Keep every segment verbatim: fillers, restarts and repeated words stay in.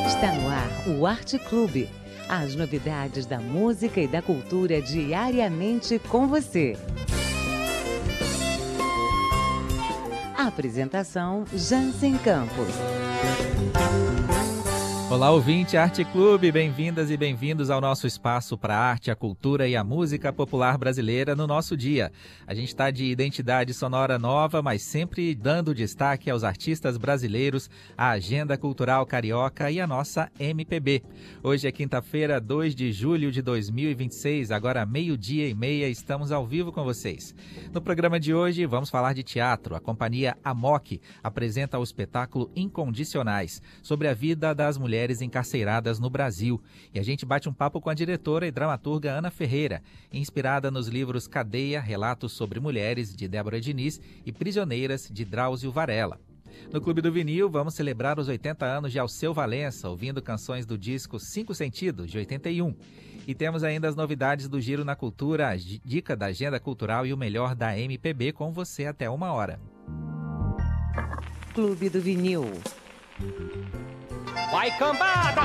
Está no ar o Arte Clube. As novidades da música e da cultura diariamente com você. Apresentação Jansen Campos. Olá, ouvinte Arte Clube, bem-vindas e bem-vindos ao nosso espaço para a arte, a cultura e a música popular brasileira no nosso dia. A gente está de identidade sonora nova, mas sempre dando destaque aos artistas brasileiros, a agenda cultural carioca e a nossa M P B. Hoje é quinta-feira, dois de julho de dois mil e vinte e seis, agora meio-dia e meia, estamos ao vivo com vocês. No programa de hoje vamos falar de teatro. A companhia Amok apresenta o espetáculo Incondicionais, sobre a vida das mulheres encarceradas no Brasil. E a gente bate um papo com a diretora e dramaturga Ana Ferreira, inspirada nos livros Cadeia, Relatos sobre Mulheres, de Débora Diniz, e Prisioneiras, de Drauzio Varela. No Clube do Vinil, vamos celebrar os oitenta anos de Alceu Valença, ouvindo canções do disco Cinco Sentidos, de oitenta e um. E temos ainda as novidades do Giro na Cultura, a dica da agenda cultural e o melhor da M P B com você até uma hora. Clube do Vinil. Vai, cambada!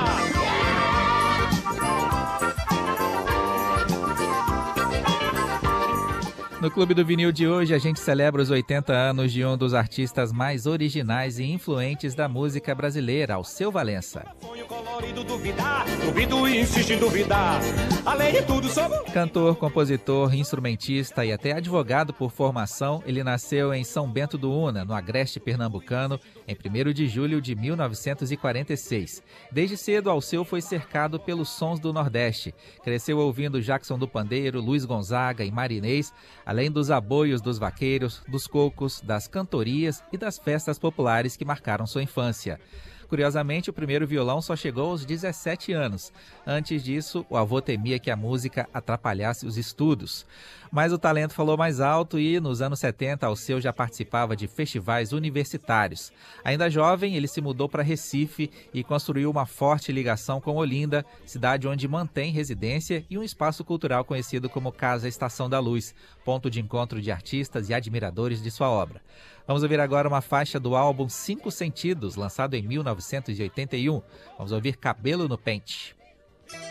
No Clube do Vinil de hoje, a gente celebra os oitenta anos de um dos artistas mais originais e influentes da música brasileira, Alceu Valença. Duvido e insiste em duvidar. Além de tudo, somos... Cantor, compositor, instrumentista e até advogado por formação, ele nasceu em São Bento do Una, no agreste pernambucano, em primeiro de julho de mil novecentos e quarenta e seis. Desde cedo, Alceu foi cercado pelos sons do Nordeste. Cresceu ouvindo Jackson do Pandeiro, Luiz Gonzaga e Marinês, além dos aboios dos vaqueiros, dos cocos, das cantorias e das festas populares que marcaram sua infância. Curiosamente, o primeiro violão só chegou aos dezessete anos. Antes disso, o avô temia que a música atrapalhasse os estudos. Mas o talento falou mais alto e, nos anos setenta, Alceu já participava de festivais universitários. Ainda jovem, ele se mudou para Recife e construiu uma forte ligação com Olinda, cidade onde mantém residência e um espaço cultural conhecido como Casa Estação da Luz, ponto de encontro de artistas e admiradores de sua obra. Vamos ouvir agora uma faixa do álbum Cinco Sentidos, lançado em mil novecentos e oitenta e um. Vamos ouvir Cabelo no Pente.